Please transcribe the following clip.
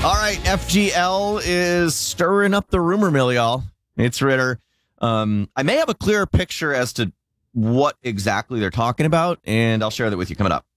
All right, FGL is stirring up the rumor mill, y'all. It's Ritter. I may have a clearer picture as to what exactly they're talking about, and I'll share that with you coming up.